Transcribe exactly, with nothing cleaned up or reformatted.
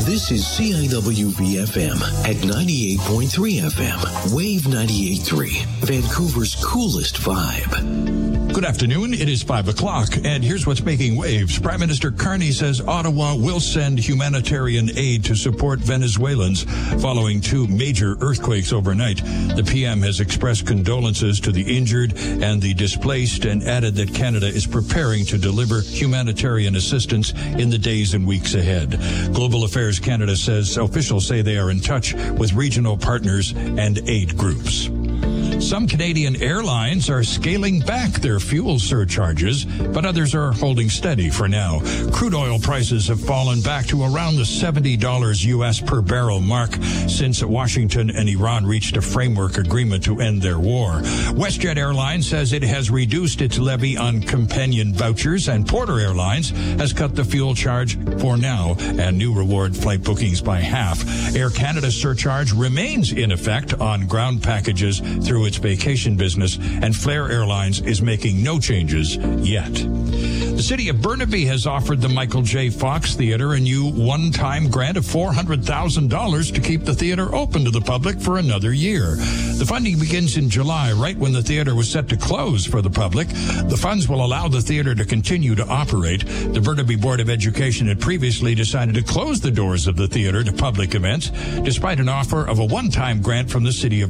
This is C I W V F M at ninety-eight point three F M, Wave ninety-eight point three, Vancouver's coolest vibe. Good afternoon. It is five o'clock, and here's what's making waves. Prime Minister Carney says Ottawa will send humanitarian aid to support Venezuelans following two major earthquakes overnight. The P M has expressed condolences to the injured and the displaced and added that Canada is preparing to deliver humanitarian assistance in the days and weeks ahead. Global Affairs Canada says officials say they are in touch with regional partners and aid groups. Some Canadian airlines are scaling back their fuel surcharges, but others are holding steady for now. Crude oil prices have fallen back to around the seventy dollars U S per barrel mark since Washington and Iran reached a framework agreement to end their war. WestJet Airlines says it has reduced its levy on companion vouchers, and Porter Airlines has cut the fuel charge for now and new reward flight bookings by half. Air Canada's surcharge remains in effect on ground packages through its vacation business, and Flair Airlines is making no changes yet. The city of Burnaby has offered the Michael J. Fox Theatre a new one-time grant of four hundred thousand dollars to keep the theater open to the public for another year. The funding begins in July, right when the theater was set to close for the public. The funds will allow the theater to continue to operate. The Burnaby Board of Education had previously decided to close the doors of the theater to public events, despite an offer of a one-time grant from the city of